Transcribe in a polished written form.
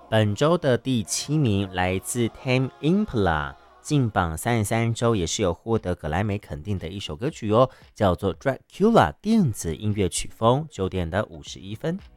本周的第7名来自 Tame Impala， 进榜33周，也是有获得格莱美肯定的一首歌曲哦，叫做 Dracula 电子音乐曲风，9点的51分。